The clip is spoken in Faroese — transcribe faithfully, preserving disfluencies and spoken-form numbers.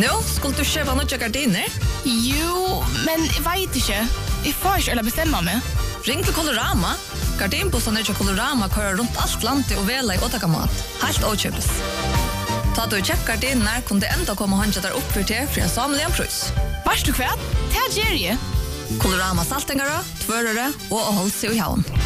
Jo, skulle du köpa några gardiner? Jo, men jag vet inte. Jag får inte alla bestämma mig. Ring till Colorama. Gardinbussarna i Colorama kör runt allt landet och väla i åttakamat. Helt åtköpes. Ta du check gardiner kunde ändå komma och handla där upp för till för en samligen pris. Vars du kväll? Det här ger jag. Colorama saltengara, tvörare och håll sig i havn.